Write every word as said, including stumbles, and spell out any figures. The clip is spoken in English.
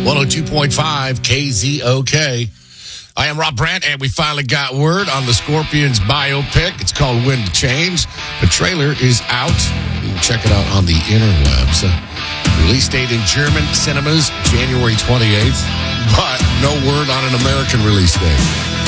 one oh two point five K Z O K. I am Rob Brandt, and we finally got word on the Scorpions biopic. It's called Wind to Change. The trailer is out. You can check it out on the interwebs. Uh, release date in German cinemas, January twenty-eighth, but no word on an American release date.